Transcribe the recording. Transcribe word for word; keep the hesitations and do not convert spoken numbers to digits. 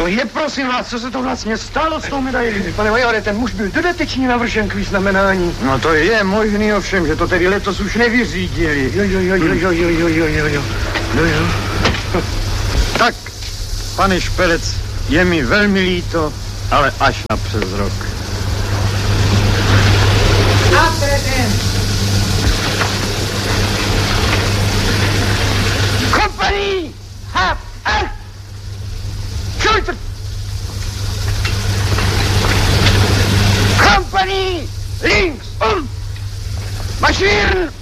to je, prosím vás, co se to vlastně stalo s tou medailí? Pane majore, ten muž byl dodatečně navržen k vyznamenání. No to je možný ovšem, že to tedy letos už nevyřídili. Jo, jo, jo, jo, jo, jo, jo, jo, jo, jo, jo, jo. Tak, pane Šperec, je mi velmi líto, ale až na přes rok. A prezident. Company! Half! Half! Schulter! Company! Links! Um! Marschieren!